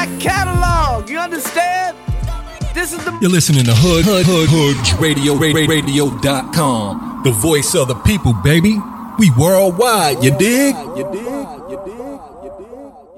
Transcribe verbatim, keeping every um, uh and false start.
back catalog. You understand? This is the. You're listening to Hood Hood Hood Hood Radio Radio dot com. The voice of the people, baby. We worldwide. You dig? You dig? You dig? You dig?